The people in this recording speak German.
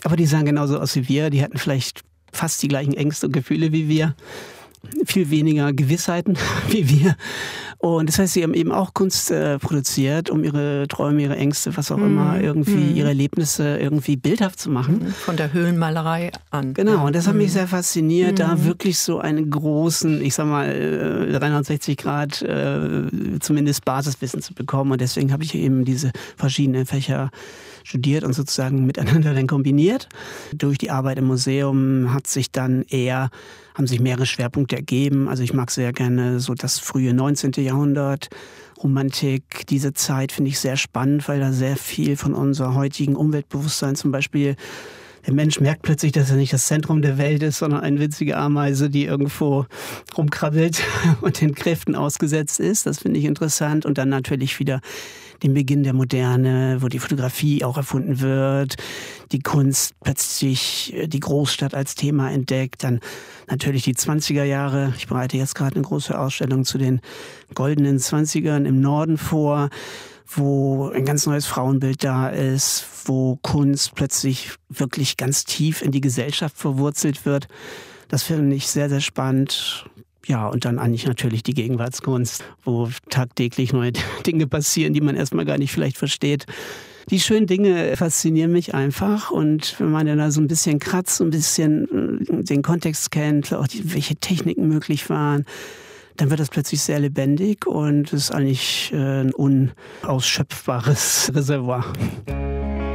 Aber die sahen genauso aus wie wir. Die hatten vielleicht fast die gleichen Ängste und Gefühle wie wir. Viel weniger Gewissheiten wie wir. Und das heißt, sie haben eben auch Kunst produziert, um ihre Träume, ihre Ängste, was auch immer, irgendwie ihre Erlebnisse irgendwie bildhaft zu machen. Von der Höhlenmalerei an. Genau, und das hat mich sehr fasziniert, da wirklich so einen großen, ich sag mal, 360 Grad zumindest Basiswissen zu bekommen. Und deswegen habe ich eben diese verschiedenen Fächer studiert und sozusagen miteinander dann kombiniert. Durch die Arbeit im Museum haben sich mehrere Schwerpunkte ergeben. Also ich mag sehr gerne so das frühe 19. Jahrhundert, Romantik. Diese Zeit finde ich sehr spannend, weil da sehr viel von unserer heutigen Umweltbewusstsein zum Beispiel, der Mensch merkt plötzlich, dass er nicht das Zentrum der Welt ist, sondern eine winzige Ameise, die irgendwo rumkrabbelt und den Kräften ausgesetzt ist. Das finde ich interessant. Und dann natürlich wieder den Beginn der Moderne, wo die Fotografie auch erfunden wird, die Kunst plötzlich die Großstadt als Thema entdeckt, dann natürlich die 20er Jahre. Ich bereite jetzt gerade eine große Ausstellung zu den goldenen 20ern im Norden vor, wo ein ganz neues Frauenbild da ist, wo Kunst plötzlich wirklich ganz tief in die Gesellschaft verwurzelt wird. Das finde ich sehr, sehr spannend. Ja, und dann eigentlich natürlich die Gegenwartskunst, wo tagtäglich neue Dinge passieren, die man erstmal gar nicht vielleicht versteht. Die schönen Dinge faszinieren mich einfach, und wenn man dann da so ein bisschen kratzt, so ein bisschen den Kontext kennt, auch welche Techniken möglich waren, dann wird das plötzlich sehr lebendig und ist eigentlich ein unausschöpfbares Reservoir.